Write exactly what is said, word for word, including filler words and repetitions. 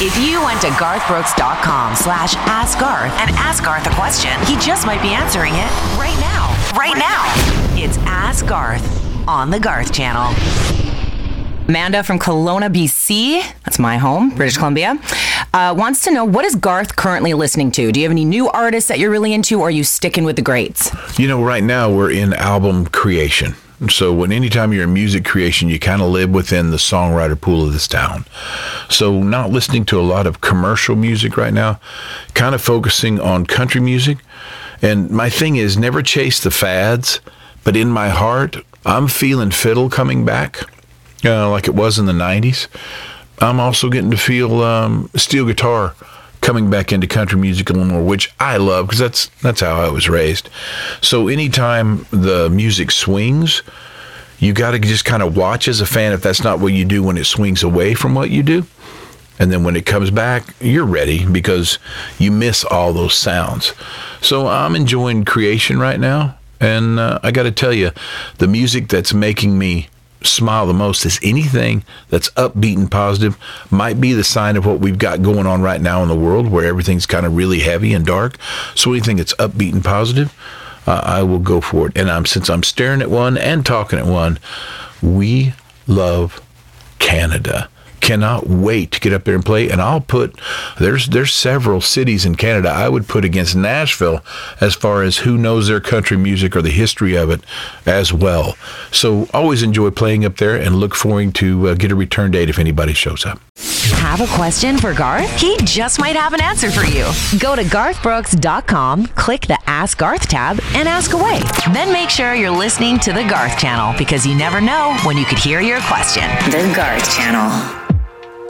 If you went to garthbrooks.com slash ask Garth and ask Garth a question, he just might be answering it right now. Right now. It's Ask Garth on the Garth Channel. Amanda from Kelowna, B C, that's my home, British Columbia, uh, wants to know, what is Garth currently listening to? Do you have any new artists that you're really into, or are you sticking with the greats? You know, right now we're in album creation. So when anytime you're in music creation, you kind of live within the songwriter pool of this town. So not listening to a lot of commercial music right now, kind of focusing on country music. And my thing is never chase the fads, but in my heart, I'm feeling fiddle coming back. Uh, like it was in the nineties. I'm also getting to feel um, steel guitar coming back into country music a little more, which I love because that's that's how I was raised. So anytime the music swings, you got to just kind of watch as a fan if that's not what you do when it swings away from what you do. And then when it comes back, you're ready because you miss all those sounds. So I'm enjoying creation right now. And uh, I got to tell you, the music that's making me smile the most is anything that's upbeat and positive. Might be the sign of what we've got going on right now in the world where everything's kind of really heavy and dark. So anything that's upbeat and positive, uh, I will go for it. And I'm since I'm staring at one and talking at one, we love Canada. Cannot wait to get up there and play. And I'll put, there's there's several cities in Canada I would put against Nashville as far as who knows their country music or the history of it as well. So always enjoy playing up there and look forward to uh, get a return date if anybody shows up. Have a question for Garth? He just might have an answer for you. Go to garth brooks dot com, click the Ask Garth tab, and ask away. Then make sure you're listening to the Garth Channel, because you never know when you could hear your question. The Garth Channel.